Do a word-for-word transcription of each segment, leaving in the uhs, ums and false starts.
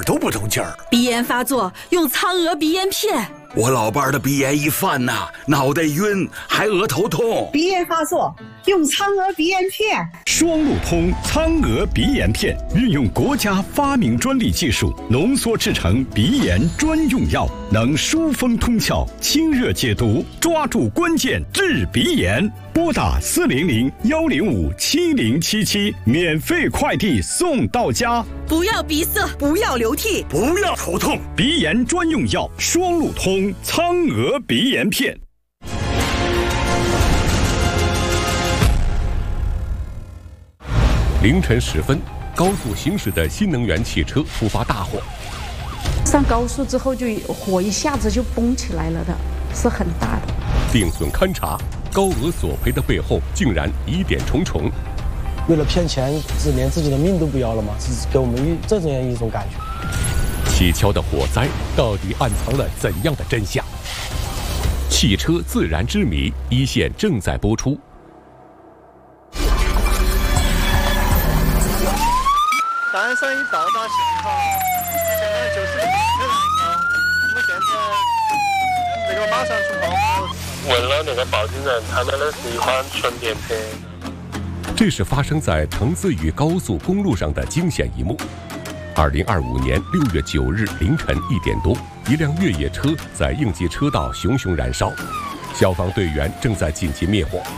都不中劲儿。 鼻炎发作用苍鹅鼻炎片。 我老伴儿的鼻炎一犯呐，脑袋晕，还额头痛。 鼻炎发作用苍鹅鼻炎片。 双路通苍鹅鼻炎片，运用国家发明专利技术浓缩制成鼻炎专用药，能疏风通窍、清热解毒，抓住关键治鼻炎。拨打四零零幺零五七零七七，免费快递送到家。 不要鼻塞， 不要流涕， 不要头痛， 鼻炎专用药双路通苍鹅鼻炎片。 凌晨时分，高速行驶的新能源汽车突发大火。 上高速之后，就火一下子就崩起来了的，是很大的。 定损勘查，高额索赔的背后竟然疑点重重。 为了骗钱，是连自己的命都不要了吗？是给我们一这样一种感觉。 蹊跷的火灾到底暗藏了怎样的真相？汽车自燃之谜，一线正在播出。 单身已到达现场，现在就是燃烧。我们现在那个马上出报。 问了那个报警人，他买的是一款纯电车。 这是发生在滕淄渝高速公路上的惊险一幕。二零二五年六月九日凌晨一点多，一辆越野车在应急车道熊熊燃烧，消防队员正在紧急灭火。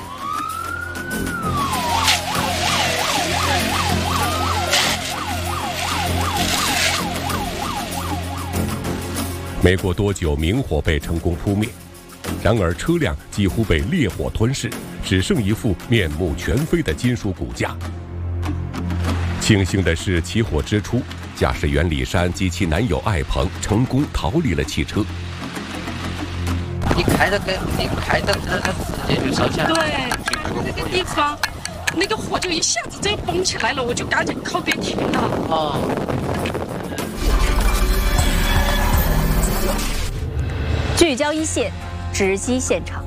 没过多久，明火被成功扑灭。然而，车辆几乎被烈火吞噬，只剩一副面目全非的金属骨架。庆幸的是，起火之初，驾驶员李珊及其男友艾鹏成功逃离了汽车。 你开着跟你开着它它直接就烧起来了。 对，那个地方，那个火就一下子这崩起来了，我就赶紧靠边停了。 哦。 聚焦一线。直击现场。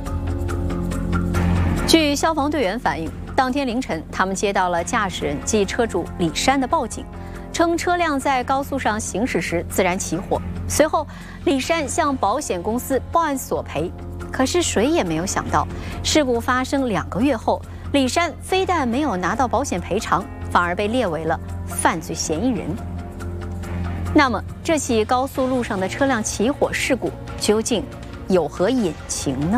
据消防队员反映，当天凌晨，他们接到了驾驶人即车主李珊的报警，称车辆在高速上行驶时自燃起火。随后，李珊向保险公司报案索赔。可是谁也没有想到，事故发生两个月后，李珊非但没有拿到保险赔偿，反而被列为了犯罪嫌疑人。那么，这起高速路上的车辆起火事故究竟有何隐情呢？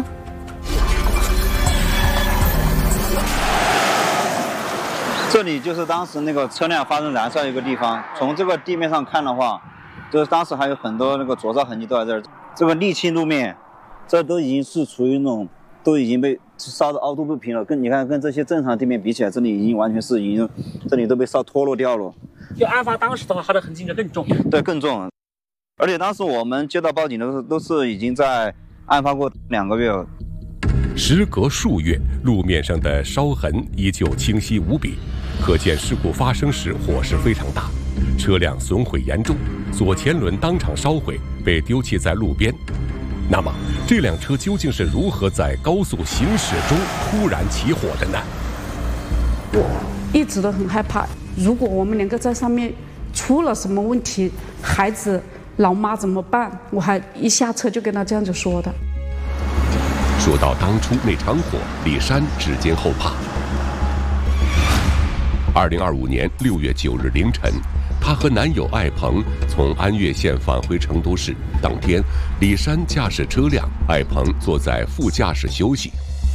这里就是当时那个车辆发生燃烧的一个地方。从这个地面上看的话，就是当时还有很多那个灼烧痕迹都在这儿。这个沥青路面，这都已经是处于那种都已经被烧得凹凸不平了。跟你看跟这些正常地面比起来，这里已经完全是已经这里都被烧脱落掉了。 就案发当时的话，它的痕迹应该更重。 对，更重。而且当时我们接到报警的时候，都是已经在案发过两个月了。 时隔数月，路面上的烧痕依旧清晰无比，可见事故发生时火势非常大，车辆损毁严重，左前轮当场烧毁，被丢弃在路边。那么，这辆车究竟是如何在高速行驶中突然起火的呢？ 我一直都很害怕，如果我们两个在上面出了什么问题，孩子老妈怎么办？我还一下车就跟他这样子说的。 说到当初那场火，李珊至今后怕。二零二五年六月九日凌晨，她和男友艾鹏从安岳县返回成都市。当天，李珊驾驶车辆，艾鹏坐在副驾驶休息。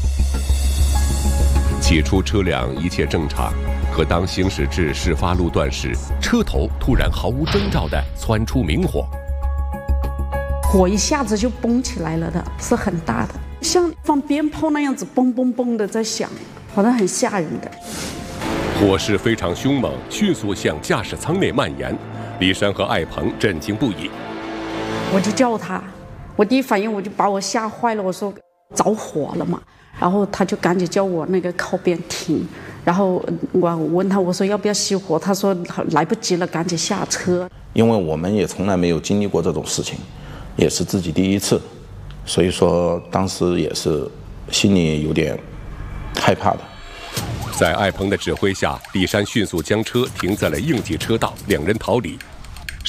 起初车辆一切正常，可当行驶至事发路段时，车头突然毫无征兆地窜出明火， 火一下子就崩起来了的，是很大的，像放鞭炮那样子嘣嘣嘣的在响，好像很吓人的。 火势非常凶猛，迅速向驾驶舱内蔓延。李珊和艾鹏震惊不已。 我就叫他，我第一反应我就把我吓坏了，我说着火了嘛。然后他就赶紧叫我那个靠边停，然后我问他，我说要不要熄火，他说来不及了，赶紧下车。 因为我们也从来没有经历过这种事情，也是自己第一次，所以说当时也是心里有点害怕的。 在艾鹏的指挥下，李珊迅速将车停在了应急车道，两人逃离。